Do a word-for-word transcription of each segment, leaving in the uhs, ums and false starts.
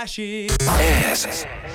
másik. Ez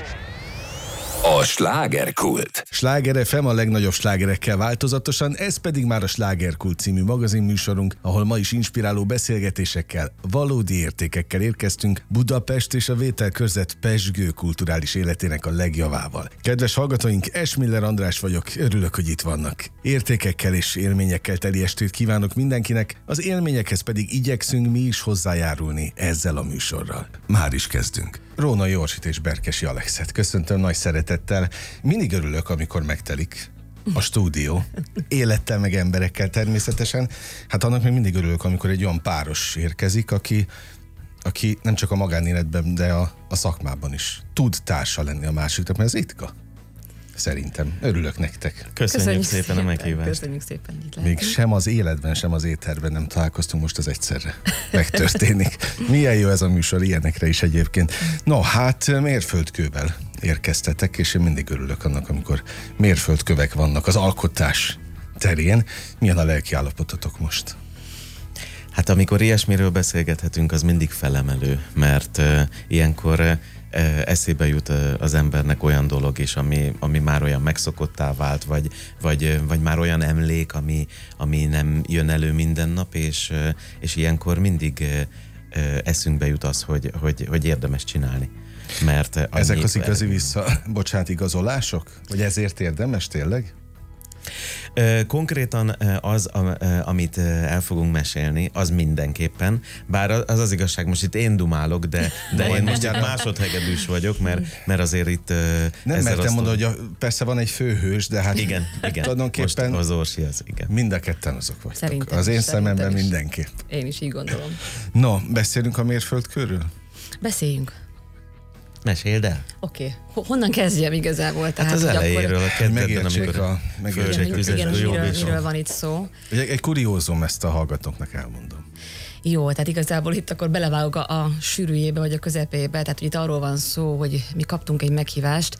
a Slágerkult. Sláger ef em a legnagyobb slágerekkel változatosan, ez pedig már a Slágerkult című magazinműsorunk, ahol ma is inspiráló beszélgetésekkel, valódi értékekkel érkeztünk Budapest és a vételkörzet pezsgő kulturális életének a legjavával. Kedves hallgatóink, Esmiller András vagyok, örülök, hogy itt vannak. Értékekkel és élményekkel teli estét kívánok mindenkinek, az élményekhez pedig igyekszünk mi is hozzájárulni ezzel a műsorral. Már is kezdünk. Rónai Orsit és Berkesi Alexet köszöntöm nagy szeretettel. Mindig örülök, amikor megtelik a stúdió. Élettel meg emberekkel természetesen. Hát annak még mindig örülök, amikor egy olyan páros érkezik, aki, aki nem csak a magánéletben, de a, a szakmában is tud társa lenni a másiknak, mert ez ritka. Szerintem. Örülök nektek. Köszönjük, Köszönjük szépen, szépen a meghívást. Köszönjük szépen, hogy itt Még lehetünk. sem az életben, sem az étterben nem találkoztunk, most az egyszerre megtörténik. Milyen jó ez a műsor, ilyenekre is egyébként. No, hát mérföldkővel érkeztetek, és én mindig örülök annak, amikor mérföldkövek vannak az alkotás terén. Milyen a lelki állapototok most? Hát amikor ilyesmiről beszélgethetünk, az mindig felemelő, mert uh, ilyenkor uh, eszébe jut uh, az embernek olyan dolog is, ami, ami már olyan megszokottá vált, vagy, vagy, uh, vagy már olyan emlék, ami, ami nem jön elő minden nap, és, uh, és ilyenkor mindig uh, uh, eszünkbe jut az, hogy, hogy, hogy érdemes csinálni. Mert uh, Ezek annyi- az igazi vissza, bocsánat, igazolások? Vagy ezért érdemes tényleg? Ö, Konkrétan ö, az, a- ö, amit ö, el fogunk mesélni, az mindenképpen, bár az az igazság, most itt én dumálok, de, de én most itt másodhegedűs vagyok, mert, mert azért itt ö, Nem ezzel mertem azt- mondani, hogy a, persze van egy főhős, de hát Igen, igen. tulajdonképpen Most az Orsi az, igen. mind a ketten azok vagytok. Szerintem Az én is, szerintem szememben is. mindenképp. Én is így gondolom. No, beszélünk a mérföldkőről? Beszéljünk. Meséld el. Oké. Okay. Honnan kezdjem igazából? Hát az hogy elejéről, a kezdetben, megértsék amikor a- megértsék föld Igen, egy hogy, igen, tüzes hogy miről, golyó, miről van itt szó. Egy, egy kuriózum, ezt a hallgatóknak elmondom. Jó, tehát igazából itt akkor belevágok a, a sűrűjébe, vagy a közepébe, tehát hogy itt arról van szó, hogy mi kaptunk egy meghívást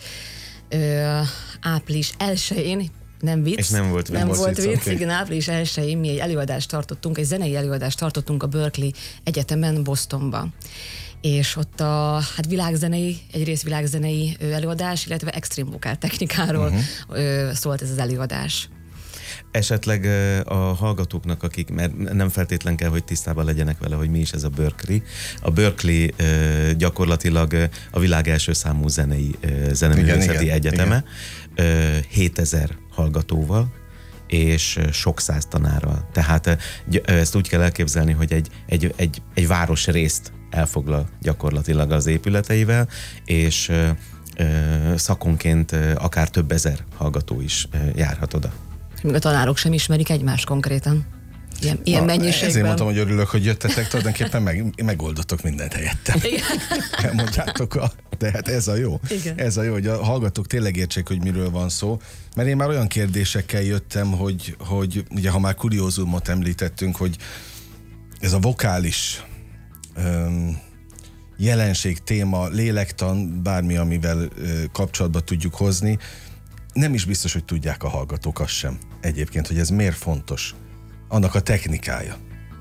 ö, április elsején, nem vicc. És nem volt vicc. Nem Nem volt volt vicc, vicc, oké. igen, április elsején mi egy előadást tartottunk, egy zenei előadást tartottunk a Berkeley Egyetemen, Bostonban. És ott a hát világzenei, egyrészt világzenei ö, előadás, illetve extrém vokál technikáról uh-huh. szólt ez az előadás. Esetleg ö, a hallgatóknak, akik, mert nem feltétlen kell, hogy tisztában legyenek vele, hogy mi is ez a Berkeley. A Berkeley ö, gyakorlatilag ö, a világ első számú zenei ö, zeneművészeti Igen, igen, egyeteme, ö, hétezer hallgatóval, és ö, sok száz tanárral. Tehát ö, gy- ö, ezt úgy kell elképzelni, hogy egy, egy, egy, egy városrészt elfoglal gyakorlatilag az épületeivel, és ö, ö, szakonként ö, akár több ezer hallgató is ö, járhat oda. Még a tanárok sem ismerik egymást konkrétan. Ilyen, ilyen Na, mennyiségben. ezért mondtam, hogy örülök, hogy jöttetek, tulajdonképpen meg, megoldotok mindent helyettem. Igen. Elmondjátok a... De hát ez a jó. Igen. Ez a jó, hogy a hallgatók tényleg értsék, hogy miről van szó. Mert én már olyan kérdésekkel jöttem, hogy, hogy ugye ha már kuriózumot említettünk, hogy ez a vokális öm, jelenség, téma, lélektan, bármi, amivel ö, kapcsolatba tudjuk hozni, nem is biztos, hogy tudják a hallgatók azt sem egyébként, hogy ez miért fontos. Annak a technikája.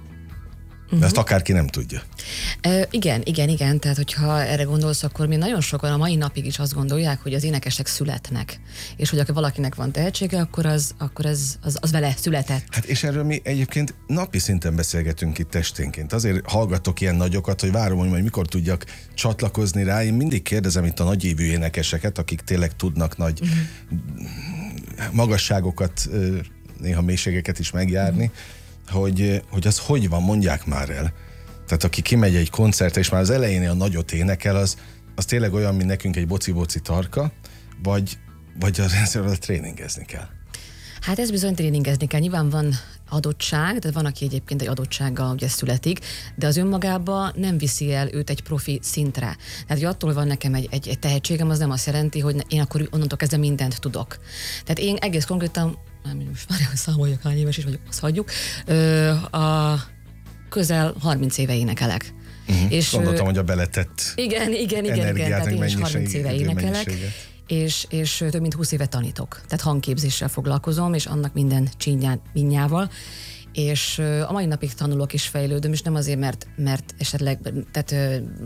De ezt akárki nem tudja. Ö, igen, igen, igen, tehát hogyha erre gondolsz, akkor mi nagyon sokan a mai napig is azt gondolják, hogy az énekesek születnek. És hogy ha valakinek van tehetsége, akkor az, akkor az, az, az vele született. Hát és erről mi egyébként napi szinten beszélgetünk itt esténként. Azért hallgatok ilyen nagyokat, hogy várom, hogy majd mikor tudjak csatlakozni rá. Én mindig kérdezem itt a nagyívű énekeseket, akik tényleg tudnak nagy uh-huh. magasságokat, ö, néha mélységeket is megjárni, uh-huh. hogy, hogy az hogy van, mondják már el. Tehát aki kimegy egy koncertre, és már az elején a nagyot énekel, az, az tényleg olyan, mint nekünk egy boci-boci tarka, vagy, vagy az ezzel tréningezni kell. Hát ez bizony tréningezni kell. Nyilván van adottság, de van, aki egyébként egy adottsággal ugye születik, de az önmagában nem viszi el őt egy profi szintre. Tehát, hogy attól van nekem egy, egy, egy tehetségem, az nem azt jelenti, hogy én akkor onnantól kezdve mindent tudok. Tehát én egész konkrétan, nem, most már számoljak, hány éves is vagyok, azt hagyjuk, ö, a közel harminc éve énekelek. Uh-huh. És, Gondoltam, hogy a beletett igen, igen, igen, igen, tehát én is harminc éve énekelek, és, és több mint húsz éve tanítok. Tehát hangképzéssel foglalkozom, és annak minden csinyával. És a mai napig tanulok és fejlődöm, és nem azért, mert, mert esetleg tehát,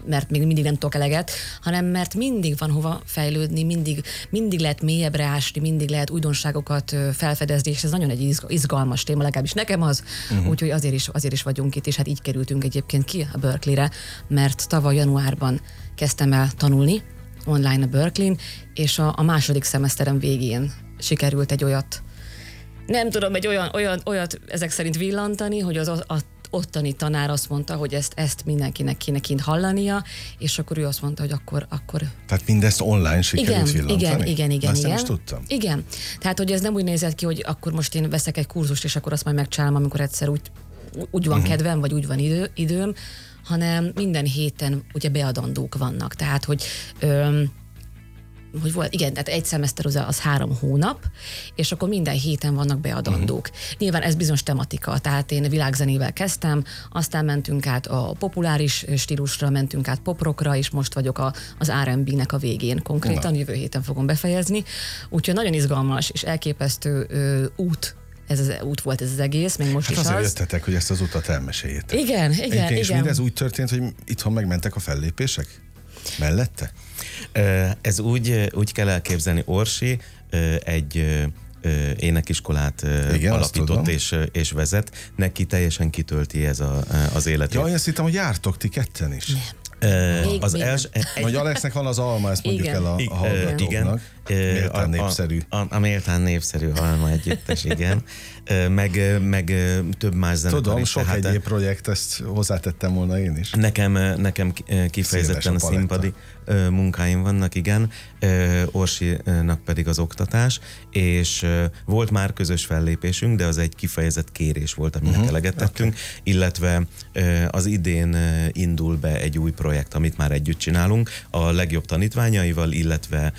mert még mindig nem tudok eleget, hanem mert mindig van hova fejlődni, mindig, mindig lehet mélyebbre ásni, mindig lehet újdonságokat felfedezni, és ez nagyon egy izgalmas téma, legalábbis nekem az, uh-huh. úgyhogy azért is, azért is vagyunk itt, és hát így kerültünk egyébként ki a Berkeley-re, mert tavaly januárban kezdtem el tanulni online a Berkeley-n, és a, a második szemeszterem végén sikerült egy olyat, nem tudom, egy olyan, olyan, olyat ezek szerint villantani, hogy az a, a ottani tanár azt mondta, hogy ezt, ezt mindenkinek kéne kint hallania, és akkor ő azt mondta, hogy akkor... akkor... Tehát mindezt online sikerült igen, villantani? Igen, igen, igen. Azt igen. nem is tudtam. Igen. Tehát, hogy ez nem úgy nézett ki, hogy akkor most én veszek egy kurzust, és akkor azt majd megcsinálom, amikor egyszer úgy, úgy van uh-huh. kedvem, vagy úgy van idő, időm, hanem minden héten ugye beadandók vannak. Tehát, hogy... Öm, hogy volt, igen, tehát egy szemeszter az, az három hónap, és akkor minden héten vannak beadandók. Uh-huh. Nyilván ez bizonyos tematika, tehát én világzenével kezdtem, aztán mentünk át a populáris stílusra, mentünk át poprokra, és most vagyok a, az er end bé-nek a végén konkrétan, Na. jövő héten fogom befejezni. Úgyhogy nagyon izgalmas és elképesztő ö, út ez az út volt ez az egész, még most hát is azért az. jöttetek, hogy ezt az utat elmeséljétek. Igen, igen, igen. És mindez úgy történt, hogy itthon megmentek a fellépések? Mellette? Ez úgy, úgy kell elképzelni, Orsi egy énekiskolát Igen, alapított és, és vezet, neki teljesen kitölti ez a, az életét. Ja, én azt hittem, hogy jártok ti ketten is. Nem. Uh, az els, Vagy Alexnek van az alma, ezt mondjuk igen. el a, a hallgatóknak. Igen. Méltán népszerű. A, a, a méltán népszerű alma együttes, igen. Meg, meg több más zenekar Tudom, is. sok Tehát egyéb projekt, ezt hozzátettem volna én is. Nekem, nekem kifejezetten a, a színpadi munkáim vannak, igen. Orsinak pedig az oktatás, és volt már közös fellépésünk, de az egy kifejezett kérés volt, aminek uh-huh. eleget tettünk, okay. illetve az idén indul be egy új projekt, amit már együtt csinálunk, a legjobb tanítványaival, illetve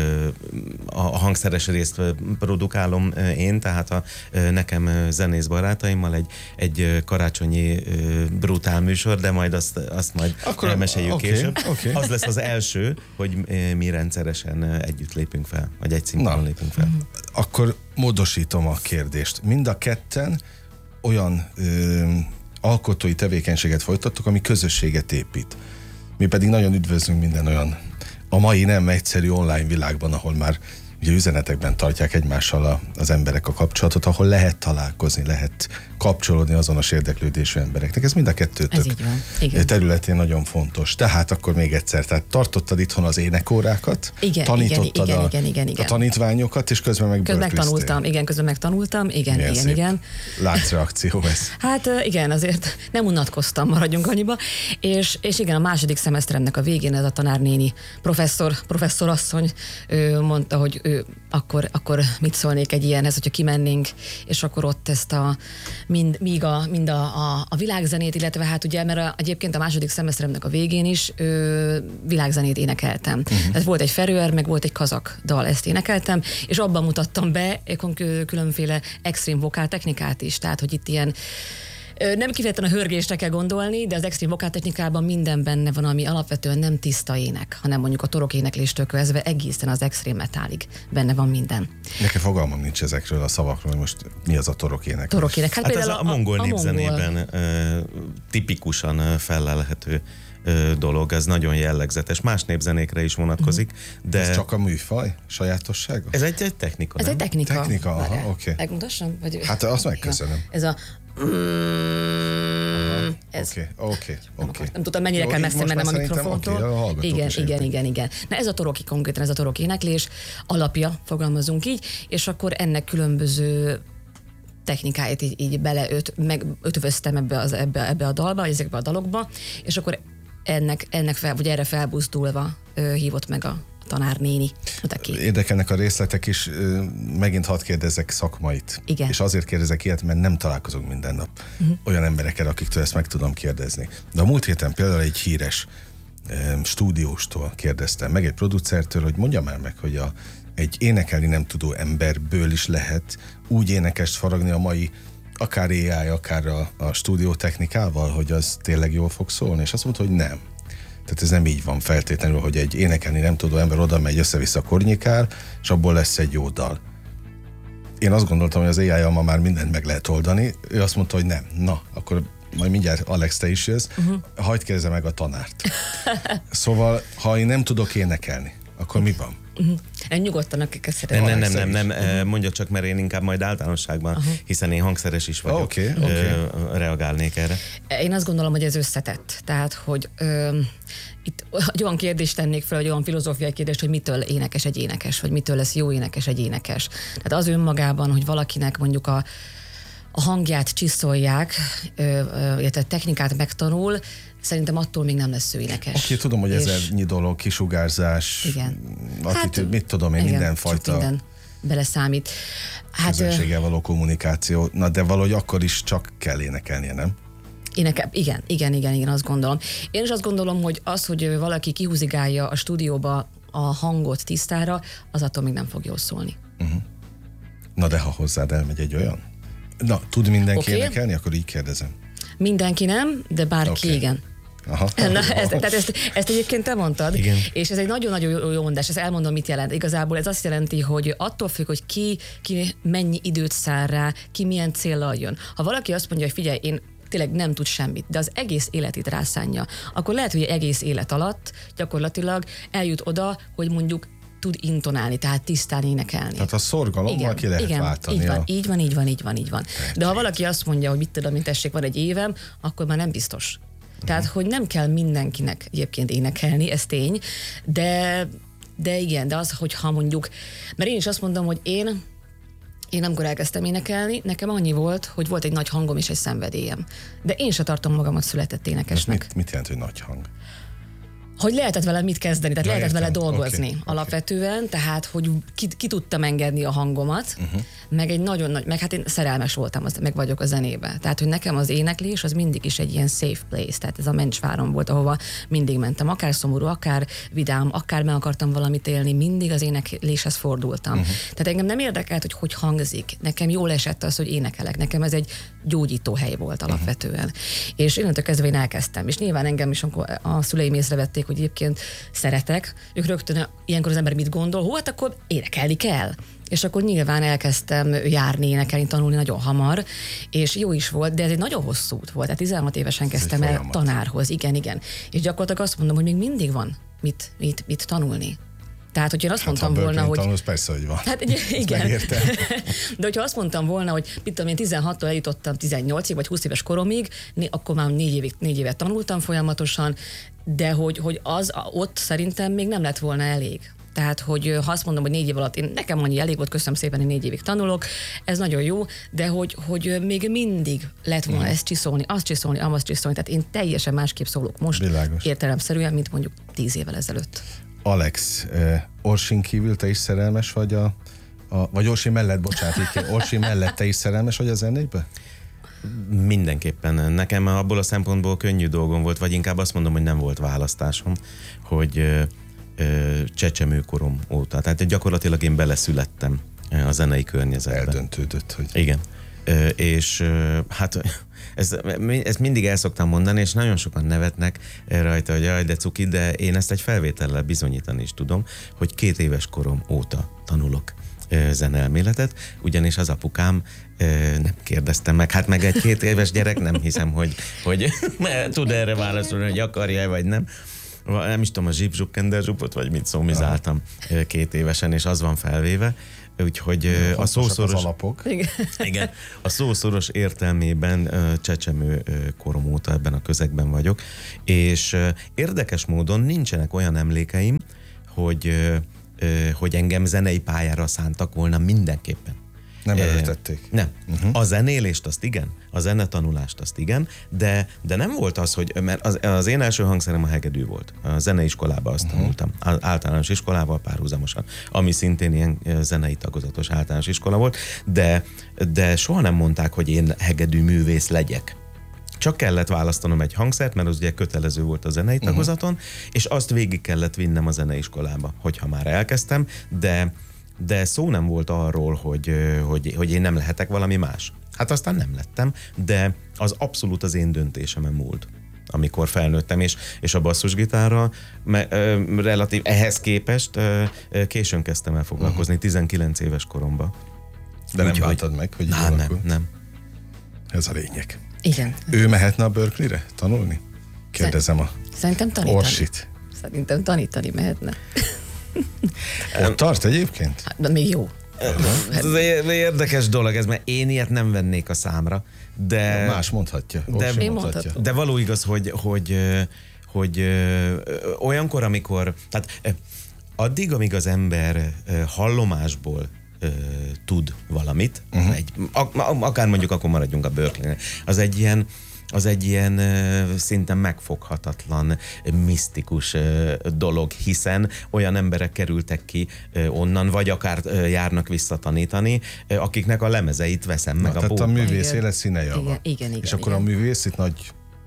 a hangszeres részt produkálom én, tehát a nekem zenész barátaimmal egy, egy karácsonyi brutál műsor, de majd azt, azt majd Akkor, elmeséljük okay, később. Okay. Az lesz az első, hogy mi rendszeresen együtt lépünk fel, vagy egy színpadon lépünk fel. Akkor módosítom a kérdést. Mind a ketten olyan ö, alkotói tevékenységet folytattok, ami közösséget épít. Mi pedig nagyon üdvözlünk minden olyan a mai nem egyszerű online világban, ahol már ugye üzenetekben tartják egymással a, az emberek a kapcsolatot, ahol lehet találkozni, lehet kapcsolódni azonos érdeklődésű embereknek. Ez mind a kettőtök területén nagyon fontos. Tehát akkor még egyszer, tehát tartottad itthon az énekórákat, igen, tanítottad igen, a, igen, igen, igen. a tanítványokat, és közben meg Közben megtanultam, igen, közben megtanultam, igen, Milyen igen, szép igen. láncreakció ez. Hát igen, azért nem unatkoztam, maradjunk annyiba, és, és igen, a második szemeszteremnek a végén ez a tanárnéni professzor, professzorasszony ő mondta, hogy ő akkor, akkor mit szólnék egy ilyenhez, hogyha kimennénk, és akkor ott ezt a mind, míg a, mind a, a, a világzenét, illetve hát ugye, mert a, egyébként a második szemeszteremnek a végén is ö, világzenét énekeltem. Uh-huh. Tehát volt egy ferőer, meg volt egy kazak dal, ezt énekeltem, és abban mutattam be különféle extrém vokál technikát is, tehát hogy itt ilyen nem kifejezetten a hörgésre kell gondolni, de az extrém vokáltechnikában minden benne van, ami alapvetően nem tiszta ének, hanem mondjuk a torok énekléstől kezdve egészen az extrém metálig benne van minden. Nekem fogalmam nincs ezekről a szavakról, hogy most mi az a torok éneklés. Torok ének. Hát, hát ez a, a mongol népzenében uh, tipikusan fellelhető uh, dolog, ez nagyon jellegzetes. Más népzenékre is vonatkozik, uh-huh. de... Ez csak a műfaj sajátossága? Ez egy, egy technika, Ez nem? egy technika. Technika, aha, oké. Okay. Megmutassam? Vagy... Hát azt megköszönöm. Ez a... Mm, Oké, oké, oké. Nem tudtam, mennyire Jó, kell messze mennem a mikrofontól. Okay, igen, igen, igen, igen. Na ez a toroki konkrétan, ez a torok éneklés alapja, fogalmazunk így, és akkor ennek különböző technikáit így, így beleöt, meg ötvöztem ebbe, az, ebbe, ebbe a dalba, ezekbe a dalokba, és akkor ennek, ennek fel, vagy erre felbuzdulva ö, hívott meg a tanárnéni. Érdekelnek a részletek is, megint hadd kérdezzek szakmait. Igen. És azért kérdezek ilyet, mert nem találkozunk minden nap uh-huh. olyan emberekkel, akiktől ezt meg tudom kérdezni. De a múlt héten például egy híres um, stúdióstól kérdeztem, meg egy producertől, hogy mondja már meg, hogy a, egy énekelni nem tudó emberből is lehet úgy énekest faragni a mai akár á i, akár a, a stúdiótechnikával, hogy az tényleg jól fog szólni, és azt mondta, hogy nem. Tehát ez nem így van feltétlenül, hogy egy énekelni nem tudó ember oda megy, össze-vissza kornyikál, és abból lesz egy jó dal. Én azt gondoltam, hogy az á i-jal ma már mindent meg lehet oldani, ő azt mondta, hogy nem. Na, akkor majd mindjárt Alex, te is jössz, uh-huh. hagyd kérdezze meg a tanárt. Szóval, ha én nem tudok énekelni, akkor mi van? Uh-huh. Nyugodtan, akik ezt szeretnék. Nem, nem, nem, nem, nem. Uh-huh. Mondja csak, mert én inkább majd általánosságban, uh-huh. hiszen én hangszeres is vagyok, okay, okay. reagálnék erre. Én azt gondolom, hogy ez összetett. Tehát, hogy ö, itt egy olyan kérdést tennék fel, egy olyan filozófiai kérdést, hogy mitől énekes egy énekes, vagy mitől lesz jó énekes egy énekes. Tehát az önmagában, hogy valakinek mondjuk a a hangját csiszolják, illetve technikát megtanul, szerintem attól még nem lesz ő énekes. Oké, okay, tudom, hogy ezernyi dolog, kisugárzás, igen. attitűd, hát, mit tudom én, igen, mindenfajta minden beleszámít. Hát, közönséggel való kommunikáció, na de valahogy akkor is csak kell énekelnie, nem? Énekel, igen, igen, igen, igen, azt gondolom. Én is azt gondolom, hogy az, hogy valaki kihúzigálja a stúdióba a hangot tisztára, az attól még nem fog jól szólni. Uh-huh. Na de ha hozzád elmegy egy olyan? Na, tud mindenki okay. énekelni? Akkor így kérdezem. Mindenki nem, de bárki okay. igen. Aha. Na, ezt, tehát ezt, ezt egyébként te mondtad, igen. És ez egy nagyon-nagyon jó, jó mondás, ezt elmondom, mit jelent. Igazából ez azt jelenti, hogy attól függ, hogy ki, ki mennyi időt száll rá, ki milyen céllal jön. Ha valaki azt mondja, hogy figyelj, én tényleg nem tud semmit, de az egész életét rászánja, akkor lehet, hogy egész élet alatt gyakorlatilag eljut oda, hogy mondjuk tud intonálni, tehát tisztán énekelni. Tehát a szorgalommal ki lehet igen, váltani. Így van, a... így van, így van, így van, így van. De ha valaki azt mondja, hogy mit tudom, mint tessék, van egy évem, akkor már nem biztos. Tehát, hogy nem kell mindenkinek egyébként énekelni, ez tény, de, de igen, de az, hogyha mondjuk, mert én is azt mondom, hogy én Én amikor elkezdtem énekelni, nekem annyi volt, hogy volt egy nagy hangom és egy szenvedélyem. De én se tartom magamat született énekesnek. Mit, mit jelent, hogy nagy hang? Hogy lehetett vele mit kezdeni, tehát ja, lehetett értem. vele dolgozni okay, alapvetően, okay. Tehát hogy ki, ki tudtam engedni a hangomat, uh-huh. meg egy nagyon nagy, meg hát én szerelmes voltam, az, meg vagyok a zenébe. Tehát, hogy nekem az éneklés az mindig is egy ilyen safe place, tehát ez a Mencsváron volt, ahova mindig mentem, akár szomorú, akár vidám, akár meg akartam valamit élni, mindig az énekléshez fordultam. Uh-huh. Tehát engem nem érdekelt, hogy hogy hangzik. Nekem jól esett az, hogy énekelek. Nekem ez egy gyógyító hely volt alapvetően. Uh-huh. És innentől kezdve én elkezdtem. És nyilván engem is, amikor a szüleim észrevették, hogy egyébként szeretek, ők rögtön ilyenkor az ember mit gondol, hú, hát akkor énekelni kell. És akkor nyilván elkezdtem járni, énekelni, tanulni nagyon hamar, és jó is volt, de ez egy nagyon hosszú út volt. Tehát tizenhat évesen kezdtem el tanárhoz, igen, igen. És gyakorlatilag azt mondom, hogy még mindig van mit, mit, mit tanulni. Tehát, hogy én azt hát, mondtam volna, hogy... Tanulsz, persze, hogy van. Hát igen. De hogyha azt mondtam volna, hogy mit tudom, én tizenhattól eljutottam tizennyolcig, vagy húsz éves koromig, akkor már négy, évig, négy évet tanultam folyamatosan, de hogy, hogy az ott szerintem még nem lett volna elég. Tehát, hogy ha azt mondom, hogy négy év alatt, én, nekem annyi elég volt, köszönöm szépen, hogy négy évig tanulok, ez nagyon jó, de hogy, hogy még mindig lett volna mm. ezt csiszolni, azt csiszolni, azt csiszolni, tehát én teljesen másképp szólok most, világos. Értelemszerűen, mint mondjuk tíz évvel ezelőtt. Alex, uh, Orsin kívül te is szerelmes vagy a, a vagy Orsi mellett, bocsánat, Orsi mellett te is szerelmes vagy a zenébe? Mindenképpen. Nekem abból a szempontból könnyű dolgom volt, vagy inkább azt mondom, hogy nem volt választásom, hogy ö, ö, csecsemőkorom óta. Tehát gyakorlatilag én beleszülettem a zenei környezetbe. Eldöntődött, hogy... Igen. Ö, és ö, hát... Ezt, ezt mindig el szoktam mondani, és nagyon sokan nevetnek rajta, hogy jaj, de cuki, de én ezt egy felvétellel bizonyítani is tudom, hogy két éves korom óta tanulok zeneelméletet, ugyanis az apukám nem kérdeztem meg, hát meg egy két éves gyerek nem hiszem, hogy, hogy tud erre válaszolni, hogy akarja-e vagy nem. Nem is tudom, a zsip-zsup, kenderzsupot, vagy mit szomizáltam két évesen, és az van felvéve. Úgyhogy ja, a szószoros, igen. Igen, a szószoros értelmében csecsemő korom óta ebben a közegben vagyok, és érdekes módon nincsenek olyan emlékeim, hogy, hogy engem zenei pályára szántak volna mindenképpen. Nem előtették. Nem. Uh-huh. A zenélést azt igen, a zenetanulást azt igen, de, de nem volt az, hogy, mert az, az én első hangszerem a hegedű volt. A zeneiskolában azt uh-huh. tanultam. Általános iskolával párhuzamosan, ami szintén ilyen zenei tagozatos általános iskola volt, de, de soha nem mondták, hogy én hegedű művész legyek. Csak kellett választanom egy hangszert, mert az ugye kötelező volt a zenei tagozaton, uh-huh. és azt végig kellett vinnem a zeneiskolába, hogyha már elkezdtem, de de szó nem volt arról, hogy, hogy, hogy én nem lehetek valami más. Hát aztán nem lettem, de az abszolút az én döntésemen múlt, amikor felnőttem, és, és a basszusgitárral me, ö, relatív ehhez képest ö, későn kezdtem el foglalkozni, uh-huh. tizenkilenc éves koromban. De nem váltad meg, hogy nem, nem, nem. Ez a lényeg. Igen. Ő mehetne a Berkeley-re tanulni? Kérdezem a Szerintem tanítani. Orsit. Szerintem tanítani mehetne. Ott tart egyébként? Hát, de még jó. Ez egy érdekes dolog ez, mert én ilyet nem vennék a számra, de... Más mondhatja. De, Orsi Én mondhatja. mondhatom. de való igaz, hogy, hogy, hogy, hogy olyankor, amikor... Tehát addig, amíg az ember hallomásból tud valamit, uh-huh. egy, akár mondjuk akkor maradjunk a Berkeley-nél, az egy ilyen az egy ilyen szinten megfoghatatlan, misztikus dolog, hiszen olyan emberek kerültek ki onnan, vagy akár járnak vissza tanítani, akiknek a lemezeit veszem meg Na, a tehát boltban. a művész Igen. élet színe java. Igen, igen, igen, És akkor igen. a művész itt nagy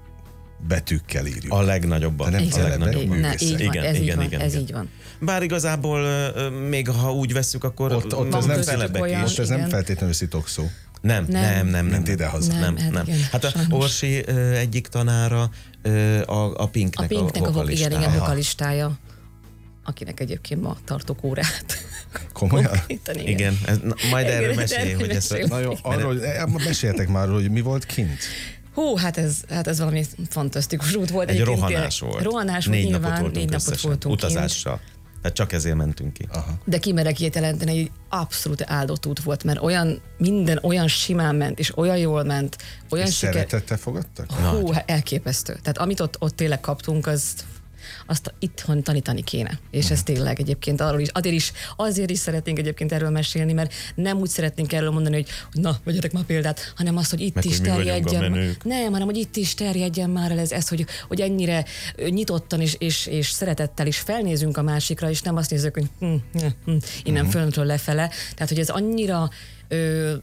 betűkkel írjuk. A legnagyobbat. De nem Igen, celebek, igen, művészek. ne, így van, Igen, ez igen, így van, igen, ez igen. így van. Bár igazából még ha úgy vesszük, akkor Ott, ott Van ez nem, köztük celebek olyan- is. Most ez nem igen. feltétlenül szitokszó. Nem, nem, nem, nem. Mint nem. idehaza. Nem, Nem, hát nem. igen, Hát a sajnos. Orsi ö, egyik tanára ö, a, a A Pinknek a, Pinknek a, vo- igen, vokalistája. igen, vokalistája, akinek egyébként ma tartok órát. Komolyan? Konkrétan, igen. Igen, ez, na, majd Igen, erről de mesélj, erről hogy ezt... mesél. Na jó, arról, eh, meséljetek már, hogy mi volt kint. Hú, hát ez, hát ez valami fantasztikus út volt. Egy Egyébként rohanás tényleg- volt. Rohanás volt Négy nyilván, napot voltunk négy napot összesen, voltunk kint. utazással. Tehát csak ezért mentünk ki. Aha. De kimerek ilyet jelenteni, egy abszolút áldott út volt, mert olyan, minden olyan simán ment, és olyan jól ment, olyan És siker... szeretettel fogadtak? Hú, hát elképesztő. Tehát amit ott, ott tényleg kaptunk, az azt itthon tanítani kéne. És ez tényleg egyébként arról is, azért is, azért is szeretnénk egyébként erről mesélni, mert nem úgy szeretnénk erről mondani, hogy, hogy na, vegyetek már példát, hanem azt, hogy itt Meg, is hogy mi vagyunk a terjedjen. menők. Nem, hanem hogy itt is terjedjen már el ez, ez hogy, hogy ennyire ö, nyitottan és, és, és szeretettel is felnézünk a másikra, és nem azt nézzük, hogy hm, hm, hm, innen uh-huh. föntről lefele. Tehát, hogy ez annyira ö,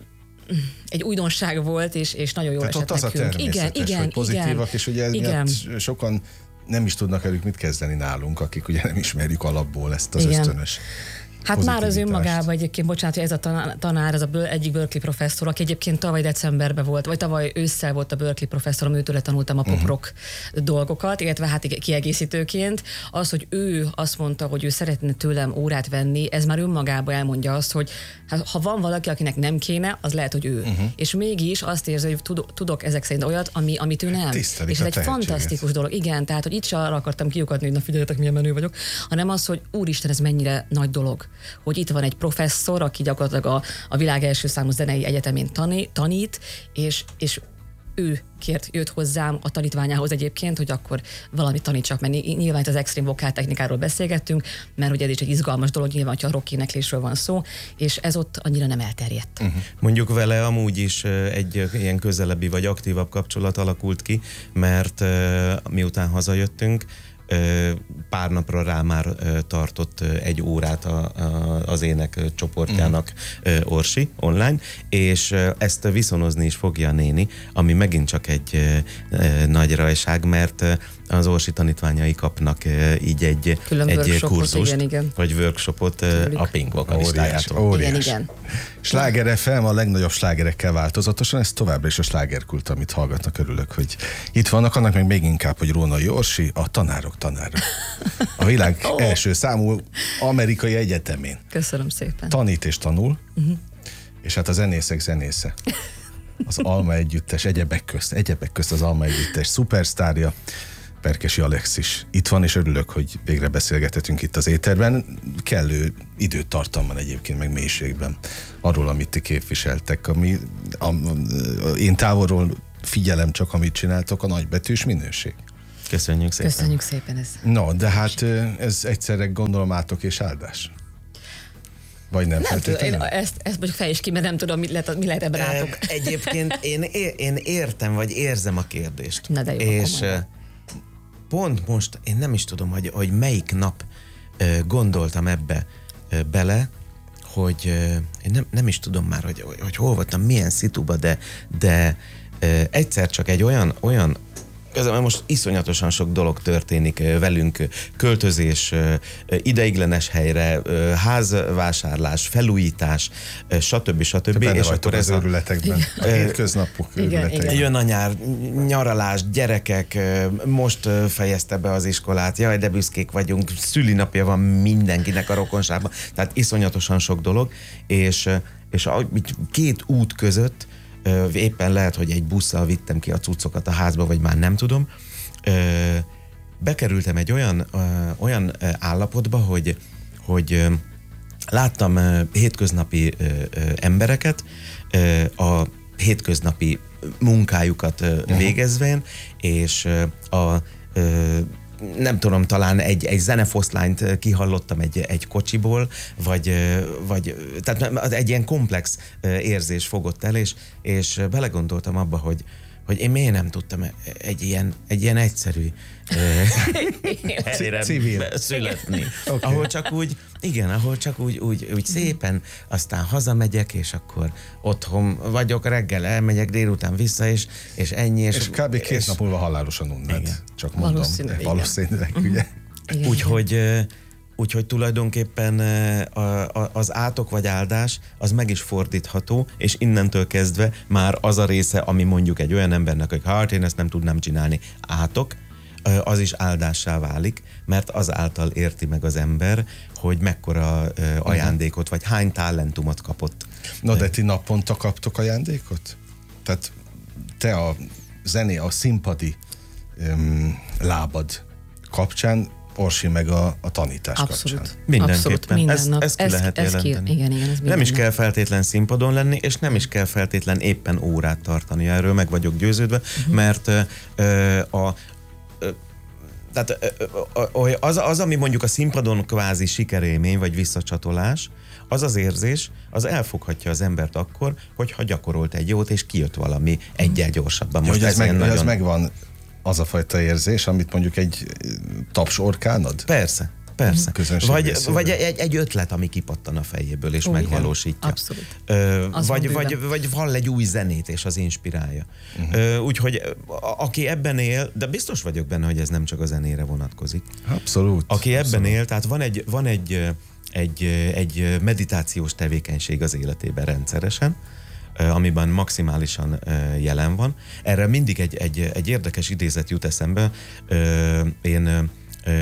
egy újdonság volt, és, és nagyon jól Tehát ott esett az a nekünk. természetes, Igen, igen, hogy pozitívak, igen, és ugye ez igen. miatt sokan nem is tudnak velük mit kezdeni nálunk, akik ugye nem ismerjük alapból ezt az Igen. ösztönös Hát már az pozitivitást. önmagában egyébként, bocsánat, hogy ez a tanár, tanár ez a Bö- egyik Berkeley professzor, aki egyébként tavaly decemberben volt, vagy tavaly ősszel volt a Berkeley professzorom, őtőle tanultam a pop-rock uh-huh. dolgokat, illetve hát igen, kiegészítőként. Az, hogy ő azt mondta, hogy ő szeretne tőlem órát venni, ez már önmagában elmondja azt, hogy hát, ha van valaki, akinek nem kéne, az lehet, hogy ő. Uh-huh. És mégis azt érzi, hogy tudok, tudok ezek szerint olyat, ami, amit ő nem. Tisztelik És a ez egy tehetséget. fantasztikus dolog. Igen, tehát, hogy itt se arra akartam kiukadni, hogy na figyeljetek, milyen menő vagyok, hanem az, hogy úristen, ez mennyire nagy dolog, hogy itt van egy professzor, aki gyakorlatilag a, a világ első számú zenei egyetemén tanít, tanít és, és ő kért, jött hozzám a tanítványához egyébként, hogy akkor valamit tanítsak, mert nyilván itt az extrém vokál technikáról beszélgettünk, mert ugye ez is egy izgalmas dolog, nyilván, hogyha rock éneklésről van szó, és ez ott annyira nem elterjedt. Uh-huh. Mondjuk vele amúgy is egy ilyen közelebbi vagy aktívabb kapcsolat alakult ki, mert miután hazajöttünk, pár napra rá már tartott egy órát a, a, az ének csoportjának mm. Orsi online, és ezt viszonozni is fogja a néni, ami megint csak egy nagy rajság, mert az Orsi tanítványai kapnak így egy, Külön egy workshopot, kurzust, igen, igen. vagy workshopot Tőlük. a Pink Óriás, vokalistájától. óriás. Igen, igen. Sláger ef em a legnagyobb slágerekkel változatosan, ez továbbra is a slágerkult, amit hallgatnak, örülök, hogy itt vannak, annak meg még inkább, hogy Rónai Orsi, a tanárok tanára. A világ Ó. első számú amerikai egyetemén. Köszönöm szépen. Tanít és tanul, uh-huh. és hát a zenészek zenésze. Az Alma Együttes, egyebek közt, egyebek közt az Alma Együttes szupersztárja, Perkesi Alexis itt van, és örülök, hogy végre beszélgethetünk itt az éterben. Kellő időtartamban egyébként, meg mélységben arról, amit ti képviseltek, ami a, a, én távolról figyelem csak, amit csináltok, a nagybetűs minőség. Köszönjük szépen. Köszönjük szépen ez. No, de hát ez egyszerre gondolom átok és áldás. Vagy nem, Nem tudom, én feltétlenül? ezt, ezt mondjuk fejtsd ki, mert nem tudom, mit lehet, mi lehet ebben rátok. Egyébként én, én értem, vagy érzem a kérdést. Na de jó, és akkor mondom. pont most, én nem is tudom, hogy, hogy melyik nap gondoltam ebbe bele, hogy én nem, nem is tudom már, hogy, hogy hol voltam, milyen szituba, de, de egyszer csak egy olyan, olyan közben most iszonyatosan sok dolog történik velünk, költözés, ideiglenes helyre, házvásárlás, felújítás, stb. stb. Benne És vagytok akkor az ez a, őrületekben, a hétköznapok Igen, őrületekben. igen. jön a nyár, nyaralás, gyerekek, most fejezte be az iskolát, jaj, de büszkék vagyunk, szülinapja van mindenkinek a rokonságban, tehát iszonyatosan sok dolog, és, és a, két út között éppen lehet, hogy egy busszal vittem ki a cuccokat a házba, vagy már nem tudom, bekerültem egy olyan, olyan állapotba, hogy, hogy láttam hétköznapi embereket a hétköznapi munkájukat végezvén, és a nem tudom, talán egy, egy zenefoszlányt kihallottam egy, egy kocsiból, vagy, vagy tehát egy ilyen komplex érzés fogott el, és, és belegondoltam abba, hogy, hogy én miért nem tudtam egy ilyen, egy ilyen egyszerű helyre születni. Okay. Ahol csak úgy, igen, ahol csak úgy, úgy, úgy szépen, aztán hazamegyek, és akkor otthon vagyok, reggel elmegyek, délután vissza, és, és ennyi. És, és kb. két és, nap múlva halálosan unnád. Igen. Csak mondom. Valószínűleg. Valószínűleg, ugye? Úgyhogy Úgyhogy tulajdonképpen az átok vagy áldás az meg is fordítható, és innentől kezdve már az a része, ami mondjuk egy olyan embernek, hogy hát én ezt nem tudnám csinálni, átok, az is áldássá válik, mert azáltal érti meg az ember, hogy mekkora ajándékot, vagy hány talentumot kapott. Na de ti naponta kaptok ajándékot? Tehát te a zené, a színpadi um, lábad kapcsán, Orsi meg a, a tanítás Abszolút. kapcsán. Mindenképpen. Ezt, ezt ki ez, lehet ez jelenteni. Ki, igen, igen, ez nem is kell feltétlen színpadon lenni, és nem is kell feltétlen éppen órát tartani. Erről meg vagyok győződve, uh-huh. mert ö, a ö, tehát az, az, ami mondjuk a színpadon kvázi sikerélmény, vagy visszacsatolás, az az érzés, az elfoghatja az embert akkor, hogyha gyakorolt egy jót, és kijött valami egyel gyorsabban. Most ja, ez, ez, meg, nagyon... ez megvan az a fajta érzés, amit mondjuk egy taps orkánod? Persze. Persze. Vagy, vagy egy, egy ötlet, ami kipattan a fejéből, és Ó, megvalósítja. Abszolút. Ö, vagy, vagy, vagy hall egy új zenét, és az inspirálja. Uh-huh. Úgyhogy a, aki ebben él, de biztos vagyok benne, hogy ez nem csak a zenére vonatkozik. Abszolút. Aki ebben abszolút. él, tehát van egy, van egy, egy, egy meditációs tevékenység az életében rendszeresen, amiben maximálisan jelen van. Erre mindig egy, egy, egy érdekes idézet jut eszembe. Én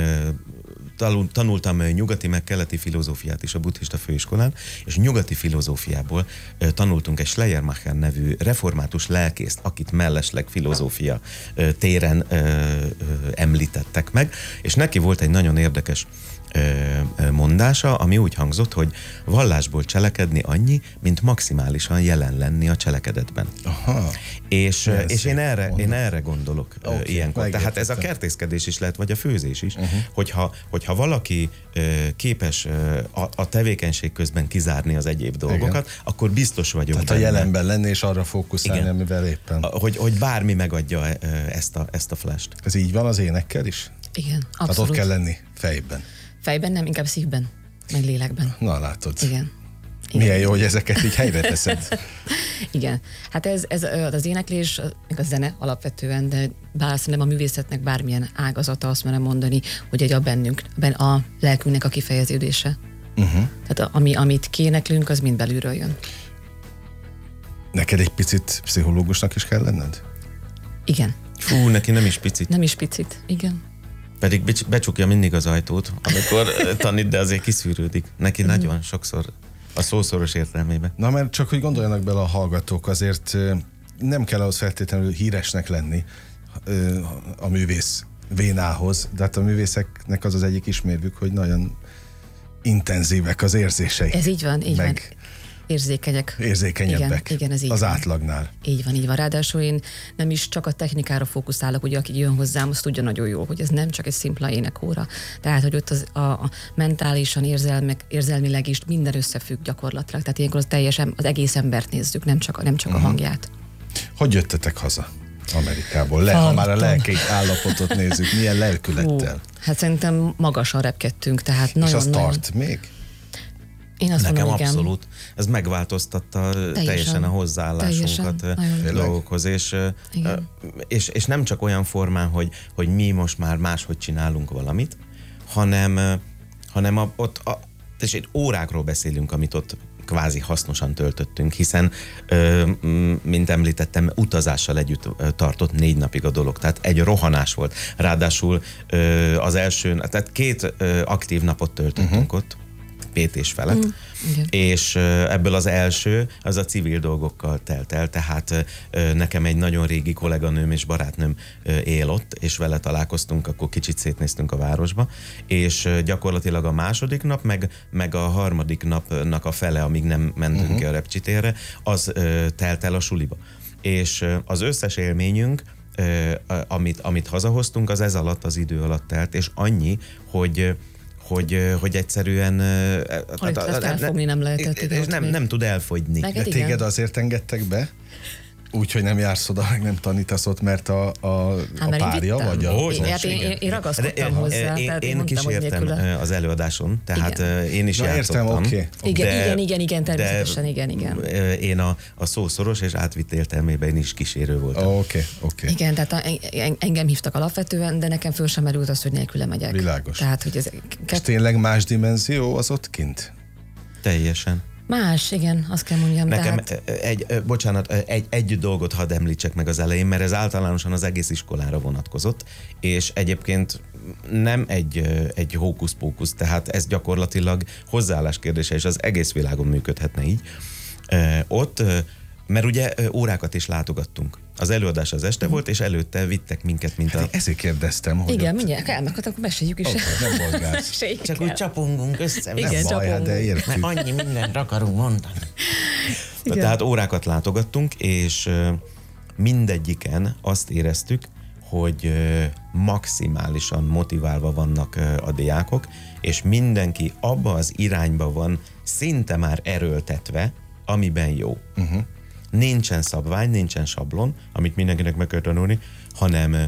tanultam nyugati meg keleti filozófiát is a buddhista főiskolán, és nyugati filozófiából tanultunk egy Schleiermacher nevű református lelkészt, akit mellesleg filozófia téren említettek meg, és neki volt egy nagyon érdekes mondása, ami úgy hangzott, hogy vallásból cselekedni annyi, mint maximálisan jelen lenni a cselekedetben. Aha. És, és én, erre, én erre gondolok okay, ilyenkor. Tehát ez a kertészkedés is lehet, vagy a főzés is, uh-huh. hogyha, hogyha valaki képes a, a tevékenység közben kizárni az egyéb dolgokat, igen. akkor biztos vagyok Tehát benne. A jelenben lenni és arra fókuszálni, igen. amivel éppen. Hogy, hogy bármi megadja ezt a, ezt a flash-t. Ez így van az énekkel is? Igen, abszolút. Tehát ott kell lenni fejben. Fejben nem, inkább szívben, meg lélekben. Na, látod. Igen. Igen. Milyen jó, hogy ezeket így helyre teszed. Igen. Hát ez, ez az éneklés, meg a zene alapvetően, de bár szerintem a művészetnek bármilyen ágazata, azt merem mondani, hogy egy a bennünk, a lelkünknek a kifejeződése. Uh-huh. Tehát ami, amit kiéneklünk, az mind belülről jön. Neked egy picit pszichológusnak is kell lenned? Igen. Fú, neki nem is picit. Nem is picit, igen. Pedig becsukja mindig az ajtót, amikor tanít, de azért kiszűrődik. Neki mm. nagyon sokszor a szószoros értelmében. Na, mert csak hogy gondoljanak bele a hallgatók, azért nem kell ahhoz feltétlenül híresnek lenni a művész vénához, de hát a művészeknek az az egyik ismérvük, hogy nagyon intenzívek az érzéseik. Ez így van, így meg van. Érzékenyek. Érzékenyebbek. Igen, igen, ez így az van. átlagnál. Így van, így van. Ráadásul én nem is csak a technikára fókuszálok, ugye aki jön hozzám, azt tudja nagyon jól, hogy ez nem csak egy szimpla énekóra. Tehát, hogy ott az, a, a mentálisan, érzelmek, érzelmileg is minden összefügg gyakorlatilag. Tehát ilyenkor az teljesen az egész embert nézzük, nem csak, nem csak uh-huh. a hangját. Hogy jöttetek haza Amerikából? Le, ha már a lelki állapotot nézzük, milyen lelkülettel? Hú, hát szerintem magasan repkedtünk. Tehát nagyon, és az nagyon... tart még? Én azt Nekem mondom, abszolút. Igen. Ez megváltoztatta teljesen, teljesen a hozzáállásunkat teljesen, dolgokhoz. És, és, és nem csak olyan formán, hogy, hogy mi most már máshogy csinálunk valamit, hanem, hanem a, ott, a, és egy órákról beszélünk, amit ott kvázi hasznosan töltöttünk, hiszen, mint említettem, utazással együtt tartott négy napig a dolog. Tehát egy rohanás volt. Ráadásul az első, tehát két aktív napot töltöttünk uh-huh. ott, gépét és felett. Mm, és ebből az első, az a civil dolgokkal telt el, tehát nekem egy nagyon régi kolléganőm és barátnőm él ott, és vele találkoztunk, akkor kicsit szétnéztünk a városba, és gyakorlatilag a második nap, meg, meg a harmadik napnak a fele, amíg nem mentünk uh-huh. ki a repcsitérre, az telt el a suliba. És az összes élményünk, amit, amit hazahoztunk, az ez alatt az idő alatt telt, és annyi, hogy hogy, hogy egyszerűen Alig ezt elfogni nem lehetett. És nem, nem tud elfogyni. De téged azért engedtek be? Úgy, hogy nem jársz oda, meg nem tanítasz ott, mert a, a, hát, a párja, vagy a... Én, hát én, én, én ragaszkodtam de, hozzá. Én, tehát én mondtam, kísértem nélküle... az előadáson, tehát igen. én is Na, játszottam. Értem, okay. Igen, de, igen, igen, igen, természetesen, de igen, igen. Én a, a szó szoros és átvitt értelmében is kísérő voltam. Oké, oh, oké. Okay, okay. Igen, tehát a, engem hívtak alapvetően, de nekem föl sem merült az, hogy nélküle megyek. Világos. Tehát, hogy ez... És tényleg más dimenzió az ott kint? Teljesen. Más, igen, azt kell mondjam. Nekem tehát... egy, bocsánat, egy, egy dolgot hadd említsek meg az elején, mert ez általánosan az egész iskolára vonatkozott, és egyébként nem egy, egy hókusz-pókusz, tehát ez gyakorlatilag hozzáállás kérdése, és az egész világon működhetne így. Ott, mert ugye órákat is látogattunk. Az előadás az este volt, és előtte vittek minket, mint hát a... Ezért kérdeztem, hogy igen, ott... mindjárt elmegyek, akkor meséljük is. Okay, nem mozgálsz. Csak úgy csapongunk össze. Igen, nem baj, hát de értjük. Mert annyi mindent akarunk mondani. Igen. Tehát órákat látogattunk, és mindegyiken azt éreztük, hogy maximálisan motiválva vannak a diákok, és mindenki abba az irányba van szinte már erőltetve, amiben jó. Uh-huh. Nincsen szabvány, nincsen sablon, amit mindenkinek meg kell tanulni, hanem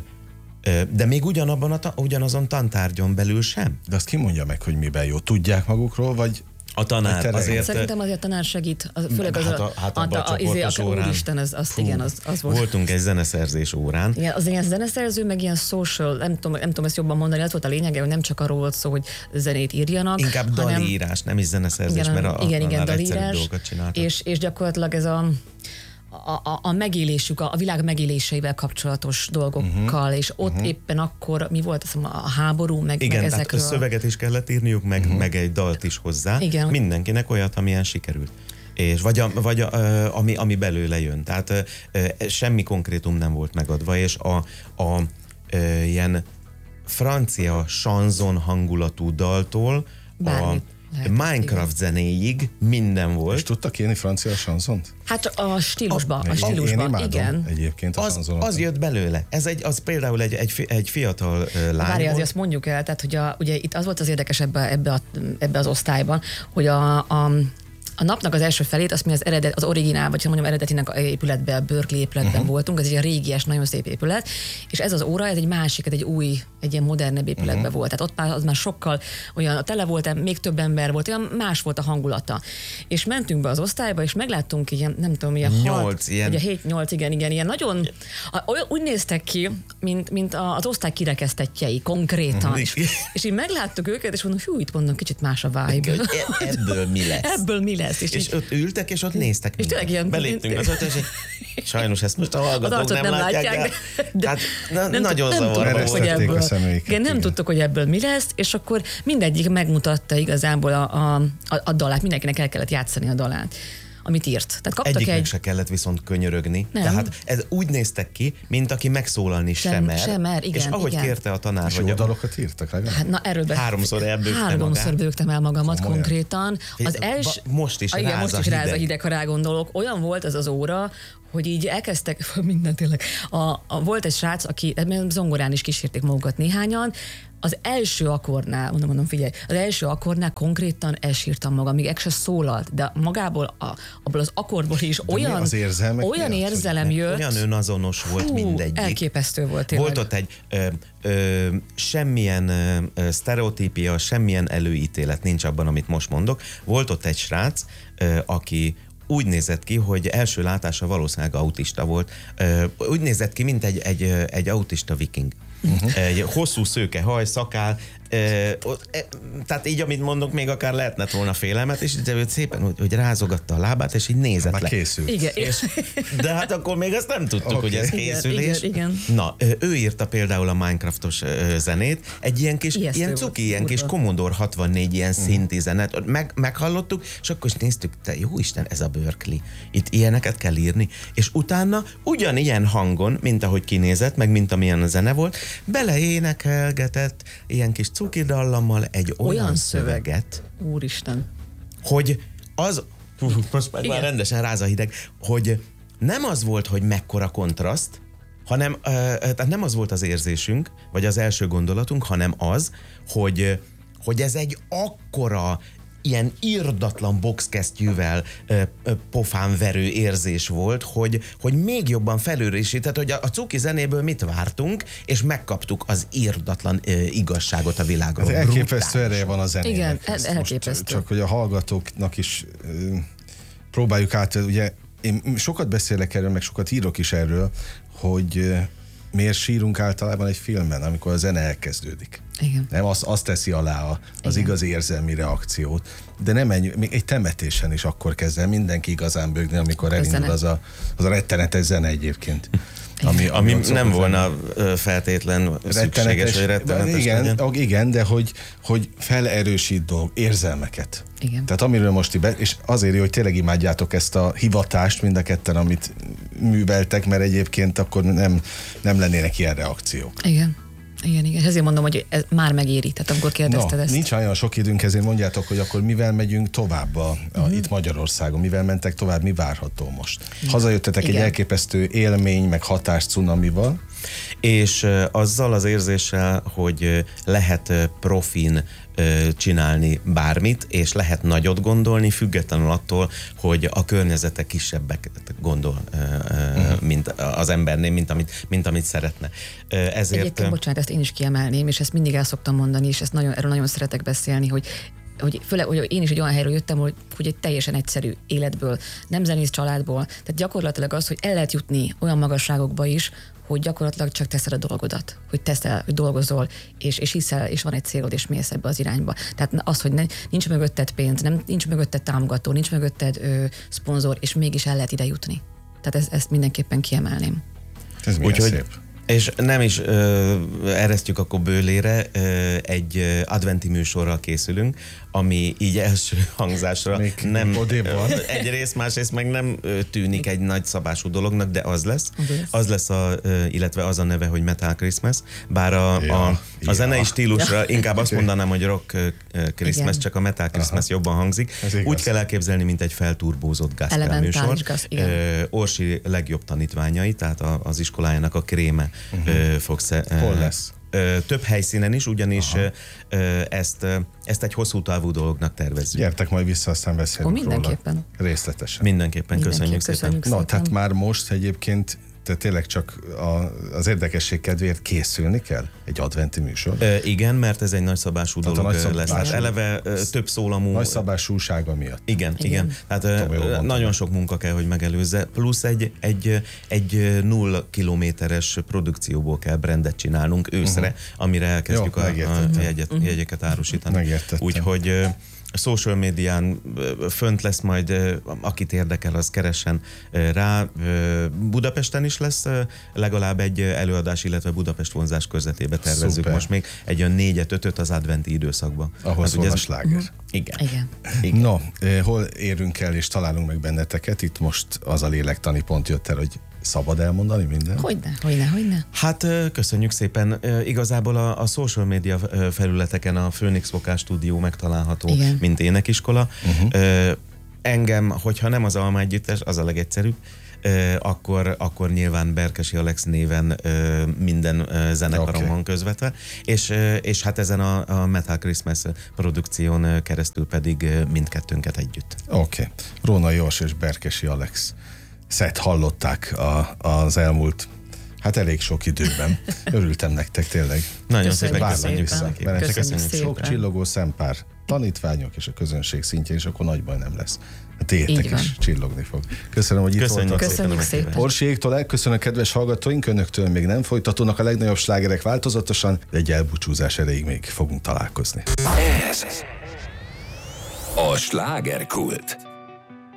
de még ugyanabban a ta, ugyanazon tantárgyon belül sem. De azt ki mondja meg, hogy miben jó? Tudják magukról, vagy... A tanár azért... Szerintem azért a tanár segít, az, főleg az hát a, hát a, a, a, a, a, a úristen, az, az, fú, igen, az, az volt. Voltunk egy zeneszerzés órán. Igen, az ilyen zeneszerző, meg ilyen social, nem tudom, nem tudom ezt jobban mondani, az volt a lényege, hogy nem csak arról volt szó, hogy zenét írjanak. Inkább hanem, dalírás, nem is zeneszerzés, igen, mert a, igen, a, igen, a dalírás, dolgokat csináltak. És, és gyakorlatilag ez a A, a, a megélésük, a, a világ megéléseivel kapcsolatos dolgokkal, uh-huh. és ott uh-huh. éppen akkor mi volt az, a háború, meg, igen, meg ezekről. Igen, szöveget is kellett írniuk, meg, uh-huh. meg egy dalt is hozzá. Igen. Mindenkinek olyat, amilyen sikerült. És vagy, a, vagy a, ami, ami belőle jön. Tehát semmi konkrétum nem volt megadva, és a, a, a ilyen francia chanson hangulatú daltól bármit. A lehet, Minecraft igen. zenéig minden volt. És tudtak írni francia chansont? Hát a stílusban, a, a stílusban, én imádom igen. Egyébként a az, az jött belőle. Ez egy, az például egy, egy, egy fiatal uh, lány Várj, volt. azért azt mondjuk el, tehát hogy a, ugye itt az volt az érdekes ebbe, ebbe, a, ebbe az osztályban, hogy a, a A napnak az első felét, azt mi az eredet, az originál, vagy mondjam eredetinek épületben, a Berkeley épületben uh-huh. voltunk, ez egy régies, nagyon szép épület, és ez az óra, ez egy másik, egy új, egy ilyen modernebb épületben uh-huh. volt. Tehát ott már, az már sokkal olyan, tele volt, még több ember volt, olyan más volt a hangulata. És mentünk be az osztályba, és megláttunk ilyen, nem tudom, ilyen nyolc, ilyen. Ugye hét-nyolc, igen, igen, ilyen nagyon, olyan, úgy néztek ki, mint, mint az osztály kirekesztettjei, konkrétan. Uh-huh. És, és így megláttuk őket, és mondom, hú, itt mondom, kicsit más a vibe. Ebből mi lesz? Ebből mi lesz? És, és ott ültek, és ott néztek. És tényleg ilyen... Beléptünk az ötös, és sajnos ezt most a hallgatók nem, nem látják, látják, de, de hát na, nem nagyon zavarba volt. Ebből, a személyeket, igen, nem igen. tudtuk, hogy ebből mi lesz, és akkor mindegyik megmutatta igazából a, a, a, a dalát, mindenkinek el kellett játszani a dalát, amit írt. Tehát kaptak egyiknek egy... se kellett viszont könyörögni. Nem. Tehát ez úgy néztek ki, mint aki megszólalni sem, sem mer. Sem mer, igen, és ahogy igen. kérte a tanár, és hogy... jó dalokat írtak legalább? Hát, na, erről be... Háromszor elbőgte Háromszor magát. bőgtem el magamat Komolyan. Konkrétan. Az els... ba, most is, ah, igen, ráz, most a is hideg. ráz a hideg, ha rágondolok. Olyan volt az az óra, hogy így elkezdtek, minden tényleg, a, a, volt egy srác, aki zongorán is kísérték magukat néhányan, az első akkordnál, mondom, mondom, figyelj, az első akkordnál konkrétan elsírtam magam, még ez se szólalt, de magából, a, abból az akkordból is de olyan, az olyan miatt, érzelem jött. Olyan önazonos volt hú, mindegyik. Elképesztő volt tényleg. Volt ott egy ö, ö, semmilyen ö, sztereotípia, semmilyen előítélet nincs abban, amit most mondok. Volt ott egy srác, ö, aki úgy nézett ki, hogy első látása valószínűleg autista volt. Ö, úgy nézett ki, mint egy, egy, egy autista viking. Uh-huh. Egy hosszú szőke haj, szakál, E, e, tehát így, amit mondok, még akár lehetne volna félelmet, és de őt szépen, hogy, hogy rázogatta a lábát, és így nézett Már le. készült. Igen. És, de hát akkor még azt nem tudtuk, Okay. hogy ez Igen, készülés. igen, igen. Na, ő írta például a Minecraftos zenét, egy ilyen kis, Ijesztő ilyen volt, cuki, ilyen kis kurva. Commodore hatvannégy ilyen szinti zenet. Meg, meghallottuk, és akkor is néztük, te jó Isten, ez a Berkeley. Itt ilyeneket kell írni. És utána ugyanilyen hangon, mint ahogy kinézett, meg mint amilyen a zene volt, beleénekelgetett ilyen kis cuki dallammal egy olyan, Olyan szöveget, Úristen. hogy az, most már, már rendesen ráz a hideg, hogy nem az volt, hogy mekkora kontraszt, hanem, uh, tehát nem az volt az érzésünk, vagy az első gondolatunk, hanem az, hogy, hogy ez egy akkora ilyen irdatlan boxkesztyűvel ö, ö, pofán verő érzés volt, hogy, hogy még jobban felőrisített, hogy a, a cuki zenéből mit vártunk, és megkaptuk az irdatlan ö, igazságot a világról. Ez elképesztő Brutális. ereje van a zenének. Igen, Ezt el- most elképesztő. Csak hogy a hallgatóknak is ö, próbáljuk át, ugye én sokat beszélek erről, meg sokat írok is erről, hogy ö, miért sírunk általában egy filmben, amikor a zene elkezdődik. Igen. Nem, az, az teszi alá a, az Igen. igazi érzelmi reakciót. De nem ennyi, még egy temetésen is akkor kezd el mindenki igazán bőgni, amikor elindul zene. az a, az a rettenetes zene egyébként. Ami, Ami ott nem szokott volna ö, feltétlen szükséges, hogy rettenetes igen, legyen. igen, de hogy, hogy felerősít dolg, érzelmeket. Igen. Tehát amiről most ti be, és azért jó, hogy tényleg imádjátok ezt a hivatást mind a ketten, amit műveltek, mert egyébként akkor nem, nem lennének ilyen reakciók. Igen. Igen, igen. És ezért mondom, hogy ez már megéri. Tehát amikor kérdezted No, ezt. nincs olyan sok időnk, ezért mondjátok, hogy akkor mivel megyünk tovább a, a, Mhm. itt Magyarországon, mivel mentek tovább, mi várható most? Hazajöttetek egy Igen. elképesztő élmény, meg hatás cunamival. És ö, azzal az érzéssel, hogy ö, lehet ö, profin ö, csinálni bármit, és lehet nagyot gondolni, függetlenül attól, hogy a környezete kisebbek gondol, ö, ö, uh-huh. mint az embernél, mint amit, mint amit szeretne. Ö, ezért... Egyébként, bocsánat, ezt én is kiemelném, és ezt mindig el szoktam mondani, és ezt nagyon, erről nagyon szeretek beszélni, hogy hogy főleg, hogy én is egy olyan helyről jöttem, hogy, hogy egy teljesen egyszerű életből, nem zenész családból, tehát gyakorlatilag az, hogy el lehet jutni olyan magasságokba is, hogy gyakorlatilag csak teszed a dolgodat, hogy teszel, hogy dolgozol, és, és hiszel, és van egy célod, és mész ebbe az irányba. Tehát az, hogy ne, nincs mögötted pénz, nem, nincs mögötted támogató, nincs mögötted ö, szponzor, és mégis el lehet ide jutni. Tehát ez, ezt mindenképpen kiemelném. Ez milyen Úgyhogy, szép. és nem is ö, eresztjük akkor bőlére, ö, egy ö, adventi műsorral készülünk, ami így első hangzásra Még nem odébb van. ö, egyrészt, másrészt meg nem ö, tűnik egy nagy szabású dolognak, de az lesz. Az lesz. Az lesz, a, ö, illetve az a neve, hogy Metal Christmas, bár a, Ja, a, a ja. zenei stílusra inkább azt mondanám, hogy Rock ö, Christmas, Igen. csak a Metal Christmas Aha. jobban hangzik. Ez igaz. Úgy kell elképzelni, mint egy felturbózott gospel Elementális műsor. gospel, igen. Ö, Orsi legjobb tanítványai, tehát a, az iskolájának a kréme uh-huh. fog sze, Hol lesz? Ö, több helyszínen is, ugyanis ö, ezt, ö, ezt egy hosszú távú dolognak tervezzük. Gyertek majd vissza, aztán beszélünk Ó, mindenképpen. róla. Részletesen. Mindenképpen, Mindenképp köszönjük köszönjük szépen. Na, szépen. tehát már most egyébként te tényleg csak a, az érdekesség kedvéért készülni kell? Egy adventi műsor? Ö, igen, mert ez egy nagyszabású Tehát a dolog nagyszabású- lesz. Tehát eleve ö, több szólamú... Nagyszabásúsága miatt. Igen, igen. Igen. igen. Tehát Tudom, jól ö, mondtam. nagyon sok munka kell, hogy megelőzze, plusz egy, egy, egy null kilométeres produkcióból kell brandet csinálnunk őszre, uh-huh. amire elkezdjük Jó, a, a megértettem. jegyet, jegyeket árusítani. Megértettem. Úgyhogy ö, a social médián ö, fönt lesz majd, ö, akit érdekel, az keressen ö, rá. Ö, Budapesten is lesz ö, legalább egy előadás, illetve Budapest vonzás körzetébe tervezzük Szuper. most még egy olyan négyet, ötöt az adventi időszakban. Ahol Hát szól ugye a ez- sláger. Igen. Igen. Igen. No, eh, hol érünk el és találunk meg benneteket? Itt most az a lélektani pont jött el, hogy szabad elmondani minden? Hogyne, hogyne, hogyne. Hát ö, köszönjük szépen. Ö, Igazából a, a social media ö, felületeken a Phoenix Vokál Stúdió megtalálható, Igen. mint énekiskola. Mhm. Uh-huh. Engem, hogyha nem az Alma Együttes, az a legegyszerűbb, ö, akkor, akkor nyilván Berkesi Alex néven ö, minden ö, zenekaron Oké. van közvetve, és, ö, és hát ezen a, a Metal Christmas produkción ö, keresztül pedig ö, mindkettőnket együtt. Oké. Okay. Róna Jors és Berkesi Alex szett hallották a, az elmúlt Hát elég sok időben. Örültem nektek tényleg. Nagyon Köszönjük szépen Várlak köszönjük. vissza. Mert Köszönjük csak sok szépen. csillogó szempár, tanítványok és a közönség szintjén, és akkor nagy baj nem lesz. A tiétek Így van. is csillogni fog. Köszönöm, hogy itt Köszönjük voltak. Köszönjük a szépen. meghívást. Orsiéktól elköszönök, kedves hallgatóink, önöktől még nem folytatódnak a legnagyobb slágerek változatosan, de egy elbúcsúzás erejéig még fogunk találkozni. Ez a slágerkult.